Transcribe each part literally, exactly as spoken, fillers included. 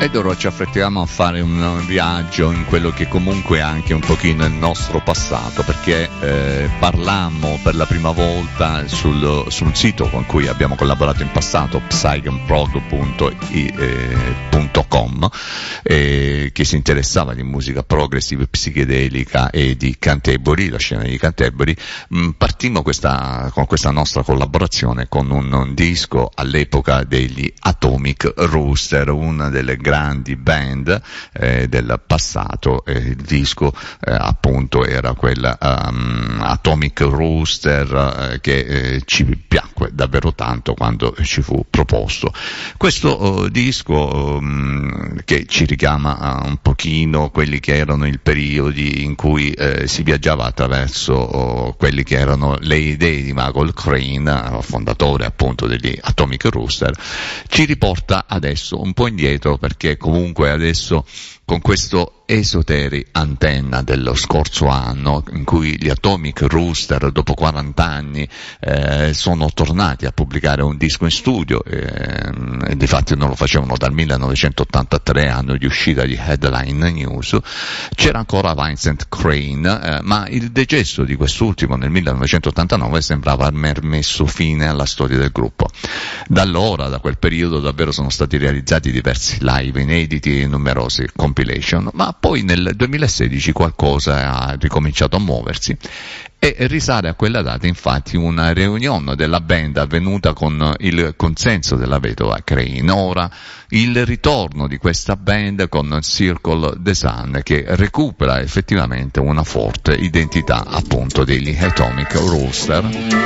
Ed ora ci affrettiamo a fare un viaggio in quello che comunque è anche un pochino il nostro passato, perché eh, parlammo per la prima volta sul, sul sito con cui abbiamo collaborato in passato, psyganprog punto com, eh, che si interessava di musica progressive psichedelica e di Canterbury, la scena di Canterbury. Mh, partimmo questa, con questa nostra collaborazione con un, un disco all'epoca degli Atomic Rooster, una delle grandi band eh, del passato. Eh, il disco eh, appunto era quel um, Atomic Rooster eh, che eh, ci piacque davvero tanto quando ci fu proposto. Questo uh, disco um, che ci richiama uh, un pochino quelli che erano i periodi in cui eh, si viaggiava attraverso uh, quelli che erano le idee di Michael Crane, fondatore appunto degli Atomic Rooster, ci riporta adesso un po' indietro, perché comunque adesso con questo Esoteric Antenna dello scorso anno, in cui gli Atomic Rooster dopo quaranta anni eh, sono tornati a pubblicare un disco in studio, eh, e difatti non lo facevano dal millenovecentottantatré, anno di uscita di Headline News, c'era ancora Vincent Crane, eh, ma il decesso di quest'ultimo nel millenovecentottantanove sembrava aver messo fine alla storia del gruppo. Da allora, da quel periodo, davvero sono stati realizzati diversi live inediti e numerosi compilation, ma poi nel duemilasedici qualcosa ha ricominciato a muoversi, e risale a quella data infatti una reunion della band avvenuta con il consenso della vedova Crane. Ora il ritorno di questa band con Circle the Sun, che recupera effettivamente una forte identità appunto degli Atomic Rooster.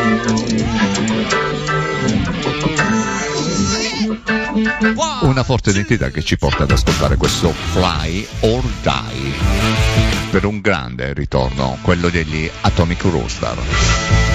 Una forte identità che ci porta ad ascoltare questo Fly or Die, per un grande ritorno, quello degli Atomic Rooster.